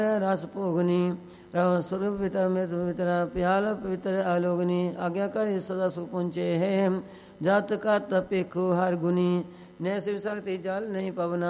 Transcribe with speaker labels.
Speaker 1: ਰਸ ਭੋਗਨੀ ਰਹੁ ਸੁਰਭ ਪਿਤਰ ਮ੍ਰਿਤ ਪਵਿੱਤਰ ਪਿਆਲ ਪਵਿੱਤਰ ਆਲੋਗਨੀ ਆਗਿਆ ਕਰ ਸਦਾ ਸੁਖ ਪਹੁੰਚੇ ਹੈ ਜਤ ਕਤ ਪੇਖੋ ਹਰ ਗੁਨੀ ਨੈ ਸਿਵ ਸਕਤੀ ਜਲ ਨਹੀਂ ਪਵਨਾ